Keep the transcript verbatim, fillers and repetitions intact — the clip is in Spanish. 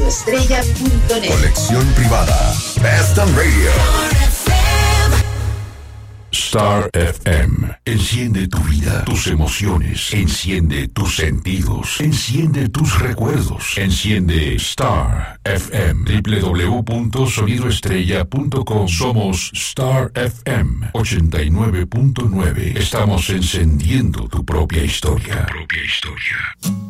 estrella punto net. Colección privada. Best on Radio. Star F M. Enciende tu vida, tus emociones. Enciende tus sentidos. Enciende tus recuerdos. Enciende Star F M. doble u doble u doble u punto sonido estrella punto com. Somos Star F M ochenta y nueve punto nueve. Estamos encendiendo tu propia historia. Tu propia historia.